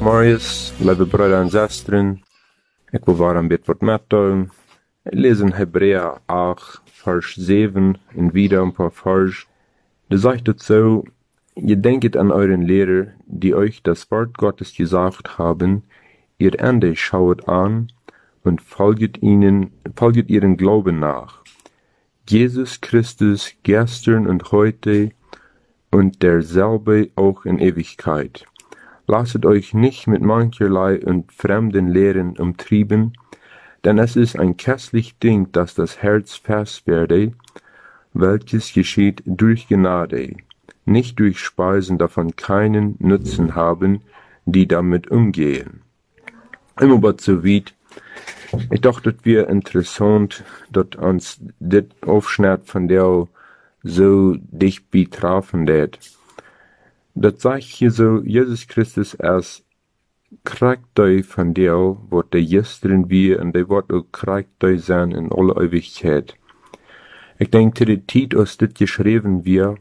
Marius, lieve broeder en zusteren, ik wil waarom dit wordt metdelen. Ik lees in Hebräer 8, vers 7 en wieder ein paar Vers. Da sagt es so, ihr denket an euren Lehrer, die euch das Wort Gottes gesagt haben, ihr Ende schauet an und folget ihren Glauben nach. Jesus Christus gestern und heute und derselbe auch in Ewigkeit. Lasset euch nicht mit mancherlei und fremden Lehren umtrieben, denn es ist ein kässlich Ding, dass das Herz fest werde, welches geschieht durch Gnade, nicht durch Speisen, davon keinen Nutzen haben, die damit umgehen. Immer was so weit. Ich dachte, das wäre interessant, dass uns das Aufschnitt von der so dicht betroffen wird. Das sagt hier so, Jesus Christus als Charakter von der, was der gestern wir und der wird auch Charakter sein in alle Ewigkeit. Ich denke, die Zeit, als das geschrieben wird,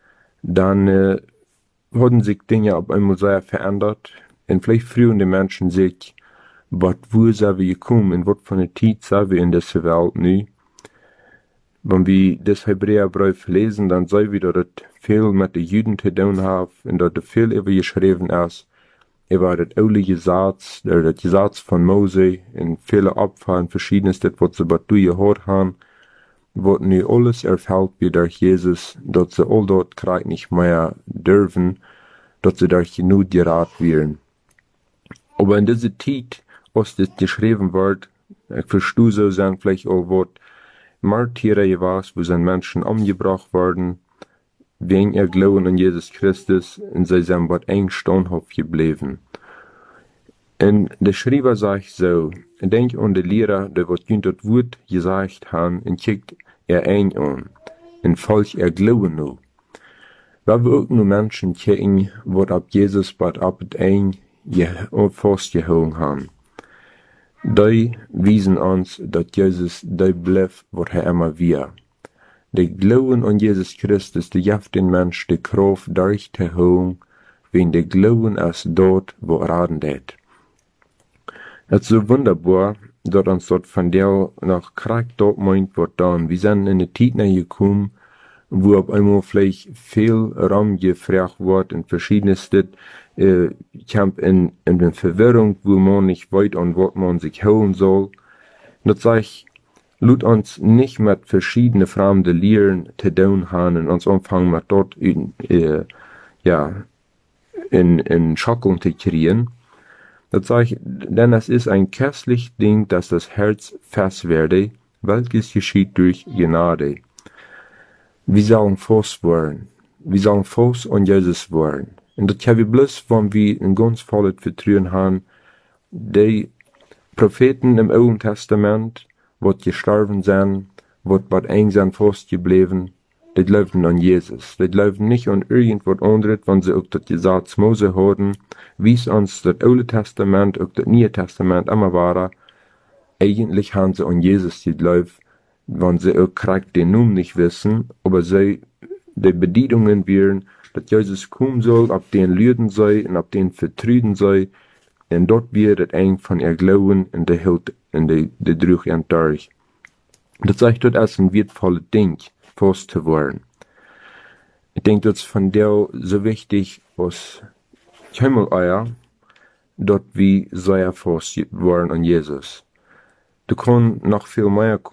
dann haben sich Dinge auf einmal sehr verändert. Und vielleicht frühen die Menschen sich, wo sind wir gekommen, in was für eine Zeit sind wir in dieser Welt nu. Wenn wir das Hebräerbrief lesen, dann sehen wir, dass es viel mit den Juden zu tun hat und dass es viel über geschrieben ist. Über das alte Gesetz, das Gesetz von Mose und viele Opfer und verschiedenes, das was sie bei gehört haben, wird nu alles erfüllt wie durch Jesus, dass sie all dort Krieg nicht mehr dürfen, dass sie durch genug geraten werden. Aber in dieser Zeit, als das geschrieben wird, ich verstehe so sein, vielleicht auch wird Martyrer gewesen, wo sind Menschen umgebracht worden, wegen ihr Glauben an Jesus Christus, und sie sind bei eng standhaft geblieben. Und der Schreiber sagt so, denk an die Lehrer, die was das Wort gesagt haben, und kickt ihr ein an, und folgt ihr Glauben nu. Weil wir auch nur Menschen kicken, was ab Jesus bei ab et ein festgehalten haben. Die wiesen uns, dass Jesus die bleibt, was er immer wir. Der Glauben an Jesus Christus, der gibt den Mensch die Kraft durchzuhalten, wenn der Glauben ist dort, wo raden det. Es ist so wunderbar, dass uns dort von der nach Krieg dort meint wird dann. Wir sind in eine Zeit gekommen, wo auf einmal vielleicht viel Raum gefragt wird und verschiedenes kommt in der Verwirrung, wo man nicht weiß, an was man sich holen soll. Das sag ich, lut uns nicht mit verschiedenen fremden Lehren zu tun haben und uns anfangen mit dort in Schockeln zu kriegen. Das sag ich, denn es ist ein kässlich Ding, dass das Herz fest werde, welches geschieht durch Gnade. Wir sollen fest werden. Wir sollen fest an Jesus werden. Und das haben wir bloß, wenn wir ein ganz volles Vertrauen haben, die Propheten im Alten Testament, was gestorben sind, was bei eng sind festgeblieben, die glauben an Jesus. Die glauben nicht an irgendwas anderes, wenn sie auch das Gesetz Mose hatten, wie es uns das Alte Testament, auch das Neue Testament immer war. Eigentlich haben sie an Jesus geglaubt, wenn sie auch korrekt den Namen nicht wissen, aber sie die Bedienungen wären, dass Jesus kommen soll, ab den Lüden sei und ab den vertrüden sei, und dort wird es eng von ihr Glauben und der Hilt und der Druck und durch. Das zeigt dort als ein wertvolles Ding, fest zu werden. Ich denke, das ist von der so wichtig, was Himmel dort wie sehr fest werden an Jesus. Du kannst noch viel mehr